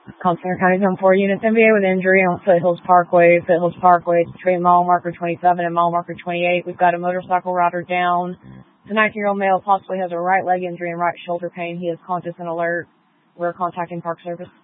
Center County 10-4 units, NBA with injury on Foothills Parkway, it's between mile marker 27 and mile marker 28. We've got a motorcycle rider down. The 19-year-old male possibly has a right leg injury and right shoulder pain. He is conscious and alert. We're contacting Park Service.